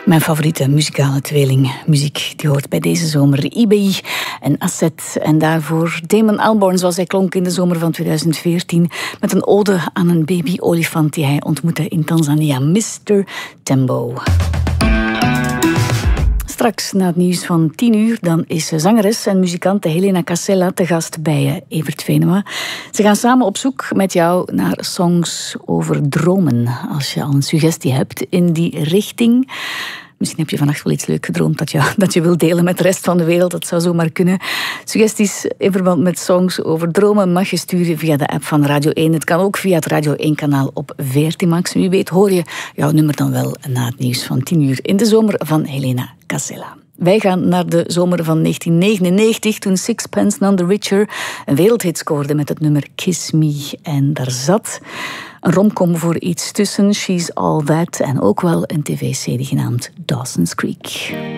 Mijn favoriete muzikale tweeling. Muziek die hoort bij deze zomer. eBay en Asset. En daarvoor Damon Albarn, zoals hij klonk in de zomer van 2014. Met een ode aan een baby-olifant die hij ontmoette in Tanzania. Mr. Tembo. Straks na het nieuws van 10 uur, dan is zangeres en muzikante Helena Casella te gast bij Evert Venema. Ze gaan samen op zoek met jou naar songs over dromen. Als je al een suggestie hebt in die richting. Misschien heb je vannacht wel iets leuk gedroomd dat je wilt delen met de rest van de wereld. Dat zou zomaar kunnen. Suggesties in verband met songs over dromen mag je sturen via de app van Radio 1. Het kan ook via het Radio 1-kanaal op VRT Max. Wie weet hoor je jouw nummer dan wel na het nieuws van 10 uur in de zomer van Helena Casella. Wij gaan naar de zomer van 1999, toen Sixpence None the Richer een wereldhit scoorde met het nummer Kiss Me. En daar zat een romcom voor iets tussen, She's All That, en ook wel een tv-serie genaamd Dawson's Creek.